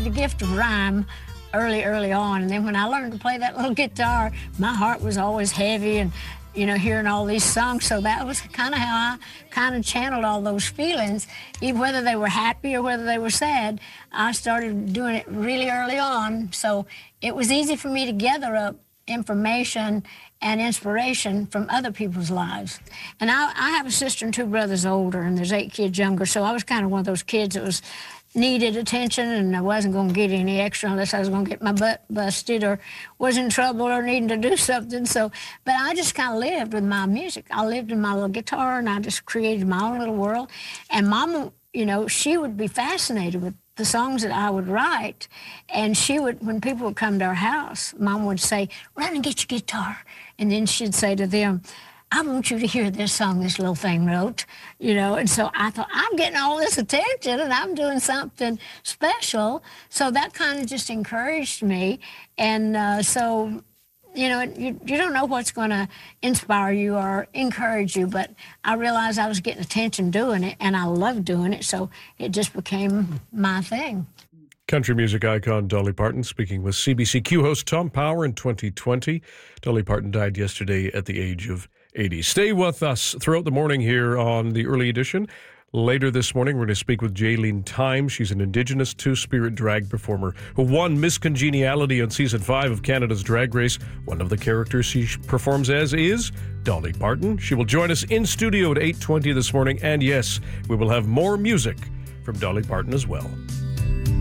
had the gift of rhyme early on. And then when I learned to play that little guitar, my heart was always heavy and, hearing all these songs. So that was kind of how I kind of channeled all those feelings, even whether they were happy or whether they were sad. I started doing it really early on. So it was easy for me to gather up information and inspiration from other people's lives. And I have a sister and 2 brothers older, and there's 8 kids younger. So I was kind of one of those kids that needed attention, and I wasn't going to get any extra unless I was going to get my butt busted or was in trouble or needing to do something. But I just kind of lived with my music. I lived in my little guitar, and I just created my own little world. And Mama, she would be fascinated with the songs that I would write, and she would, when people would come to our house, Mom would say, "Run and get your guitar," and then she'd say to them, "I want you to hear this song this little thing wrote," and so I thought, I'm getting all this attention and I'm doing something special. So that kind of just encouraged me. And you don't know what's going to inspire you or encourage you, but I realized I was getting attention doing it, and I loved doing it, so it just became my thing. Country music icon Dolly Parton speaking with CBCQ host Tom Power in 2020. Dolly Parton died yesterday at the age of 80. Stay with us throughout the morning here on the Early Edition. Later this morning, we're going to speak with Jaylene Time. She's an Indigenous Two-Spirit drag performer who won Miss Congeniality on Season 5 of Canada's Drag Race. One of the characters she performs as is Dolly Parton. She will join us in studio at 8:20 this morning. And yes, we will have more music from Dolly Parton as well.